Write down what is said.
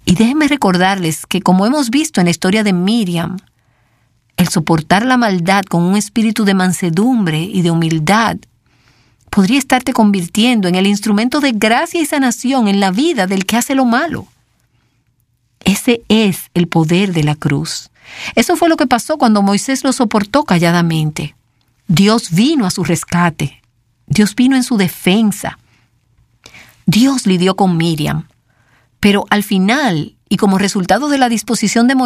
Y déjenme recordarles que, como hemos visto en la historia de Miriam, el soportar la maldad con un espíritu de mansedumbre y de humildad podría estarte convirtiendo en el instrumento de gracia y sanación en la vida del que hace lo malo. Ese es el poder de la cruz. Eso fue lo que pasó cuando Moisés lo soportó calladamente. Dios vino a su rescate. Dios vino en su defensa. Dios lidió con Miriam. Pero al final, y como resultado de la disposición de Moisés,